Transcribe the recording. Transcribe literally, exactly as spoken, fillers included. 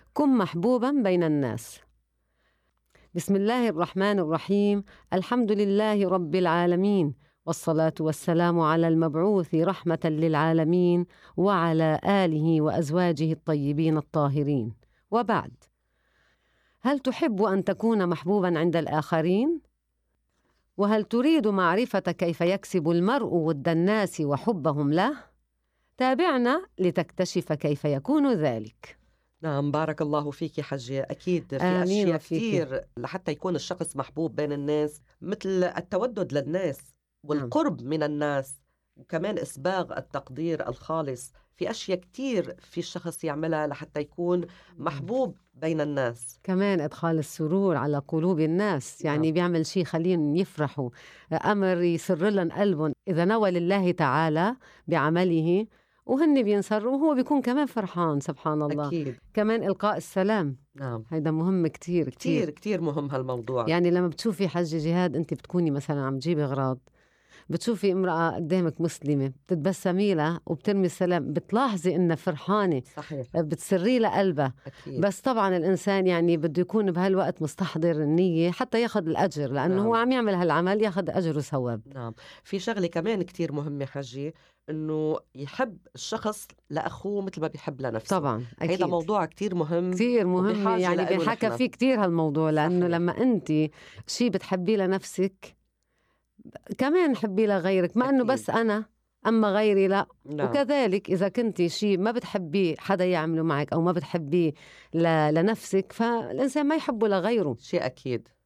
كن محبوبا بين الناس. بسم الله الرحمن الرحيم. الحمد لله رب العالمين، والصلاة والسلام على المبعوث رحمة للعالمين وعلى آله وأزواجه الطيبين الطاهرين، وبعد. هل تحب أن تكون محبوبا عند الآخرين؟ وهل تريد معرفة كيف يكسب المرء ود الناس وحبهم له؟ تابعنا لتكتشف كيف يكون ذلك. نعم، بارك الله فيك حجة. أكيد في آمين أشياء وفيك. كتير لحتى يكون الشخص محبوب بين الناس، مثل التودد للناس والقرب من الناس، وكمان إسباغ التقدير الخالص. في أشياء كتير في الشخص يعملها لحتى يكون محبوب بين الناس. كمان إدخال السرور على قلوب الناس، يعني نعم. بيعمل شيء خليهم يفرحوا، أمر يسر لهم قلبهم إذا نوى لله تعالى بعمله، وهن بينصروا وهو بيكون كمان فرحان. سبحان الله. أكيد. كمان إلقاء السلام. نعم، هيدا مهم كتير كتير. كتير كتير مهم هالموضوع. يعني لما بتشوفي حجة جهاد، أنت بتكوني مثلا عم تجيبي أغراض، بتشوفي امرأة قدامك مسلمة، بتتبسمي لها وبترمي السلام، بتلاحظي إنها فرحانة، صحيح. بتسري لها قلبها. أكيد. بس طبعا الإنسان يعني بده يكون بهالوقت مستحضر النية حتى ياخد الأجر، لأنه نعم. هو عم يعمل هالعمل ياخد أجر وثواب. نعم، في شغلة كمان كتير مهمة حجي، إنه يحب الشخص لأخوه مثل ما بيحب لنفسه. طبعا أكيد. هيدا موضوع كتير مهم، كتير مهم، وبحاجة يعني لإله بينحكى نحن. فيه كتير هالموضوع، لأنه صحيح. لما أنت شي بتحبيه لنفسك كمان حبي لغيرك، ما أنه أكيد. بس أنا أما غيري لا. نعم. وكذلك إذا كنتي شيء ما بتحبيه حدا يعمله معك أو ما بتحبيه ل... لنفسك، فالإنسان ما يحبه لغيره. شيء أكيد.